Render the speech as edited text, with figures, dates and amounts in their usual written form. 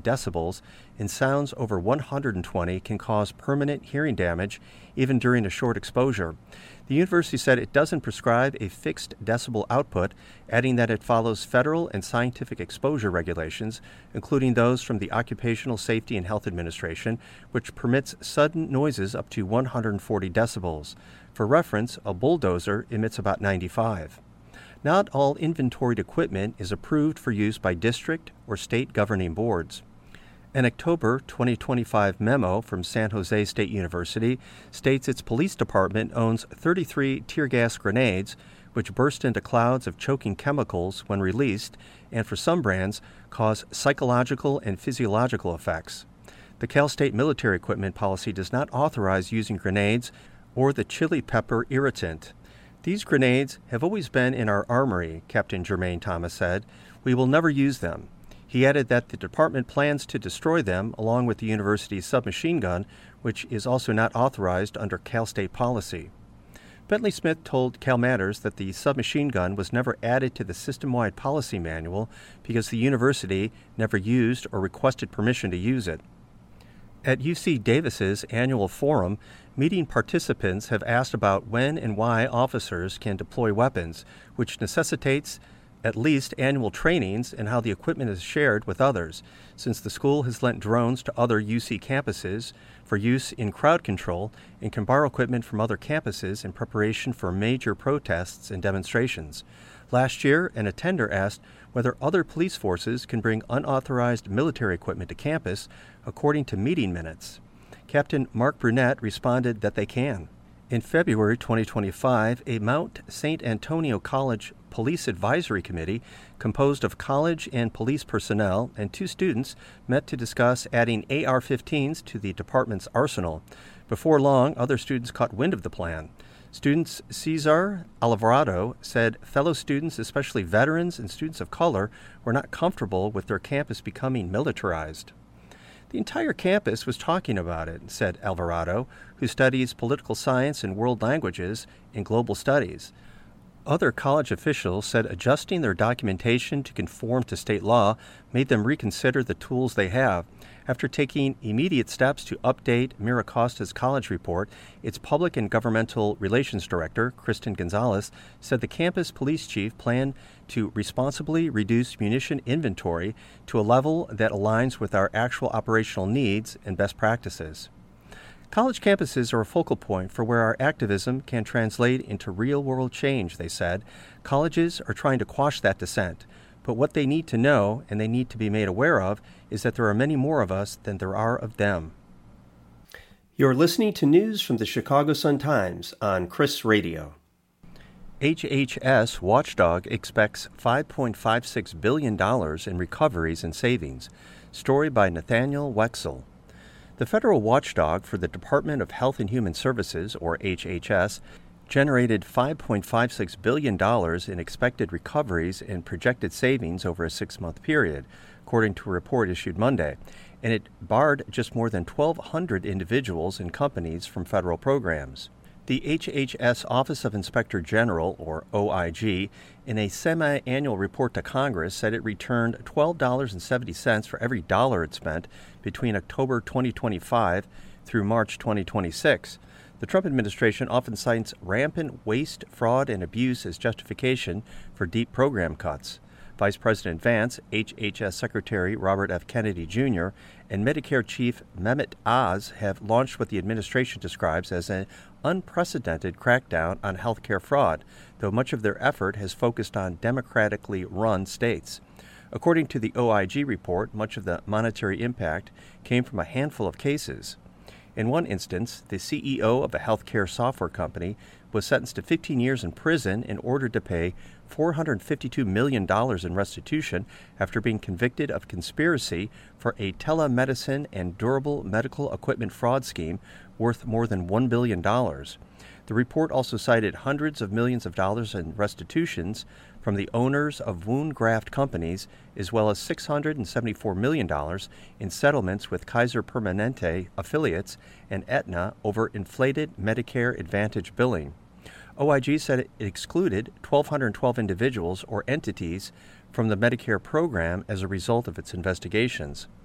decibels and sounds over 120 can cause permanent hearing damage even during a short exposure. The university said it doesn't prescribe a fixed decibel output, adding that it follows federal and scientific exposure regulations, including those from the Occupational Safety and Health Administration, which permits sudden noises up to 140 decibels. For reference, a bulldozer emits about 95. Not all inventoried equipment is approved for use by district or state governing boards. An October 2025 memo from San Jose State University states its police department owns 33 tear gas grenades, which burst into clouds of choking chemicals when released, and for some brands, cause psychological and physiological effects. The Cal State military equipment policy does not authorize using grenades or the chili pepper irritant. These grenades have always been in our armory, Captain Jermaine Thomas said. We will never use them. He added that the department plans to destroy them along with the university's submachine gun, which is also not authorized under Cal State policy. Bentley Smith told Cal Matters that the submachine gun was never added to the system-wide policy manual because the university never used or requested permission to use it. At UC Davis's annual forum, meeting participants have asked about when and why officers can deploy weapons, which necessitates at least annual trainings and how the equipment is shared with others, since the school has lent drones to other UC campuses for use in crowd control and can borrow equipment from other campuses in preparation for major protests and demonstrations. Last year, an attender asked whether other police forces can bring unauthorized military equipment to campus, according to meeting minutes. Captain Mark Brunette responded that they can. In February 2025, a Mount St. Antonio College Police Advisory Committee, composed of college and police personnel and 2 students, met to discuss adding AR-15s to the department's arsenal. Before long, other students caught wind of the plan. Students Cesar Alvarado said fellow students, especially veterans and students of color, were not comfortable with their campus becoming militarized. The entire campus was talking about it, said Alvarado, who studies political science and world languages and global studies. Other college officials said adjusting their documentation to conform to state law made them reconsider the tools they have. After taking immediate steps to update Miracosta's college report, its public and governmental relations director, Kristen Gonzalez, said the campus police chief planned to responsibly reduce munition inventory to a level that aligns with our actual operational needs and best practices. College campuses are a focal point for where our activism can translate into real-world change, they said. Colleges are trying to quash that dissent, but what they need to know and they need to be made aware of is that there are many more of us than there are of them. You're listening to news from the Chicago Sun-Times on Chris Radio. HHS Watchdog expects $5.56 billion in recoveries and savings. Story by Nathaniel Wexel. The federal watchdog for the Department of Health and Human Services, or HHS, generated $5.56 billion in expected recoveries and projected savings over a 6-month period, according to a report issued Monday, and it barred just more than 1,200 individuals and companies from federal programs. The HHS Office of Inspector General, or OIG, in a semi-annual report to Congress said it returned $12.70 for every dollar it spent between October 2025 through March 2026. The Trump administration often cites rampant waste, fraud, and abuse as justification for deep program cuts. Vice President Vance, HHS Secretary Robert F. Kennedy Jr., and Medicare Chief Mehmet Oz have launched what the administration describes as an unprecedented crackdown on healthcare fraud, though much of their effort has focused on democratically run states. According to the OIG report, much of the monetary impact came from a handful of cases. In one instance, the CEO of a healthcare software company was sentenced to 15 years in prison and ordered to pay $452 million in restitution after being convicted of conspiracy for a telemedicine and durable medical equipment fraud scheme worth more than $1 billion. The report also cited hundreds of millions of dollars in restitutions from the owners of wound graft companies, as well as $674 million in settlements with Kaiser Permanente affiliates and Aetna over inflated Medicare Advantage billing. OIG said it excluded 1,212 individuals or entities from the Medicare program as a result of its investigations.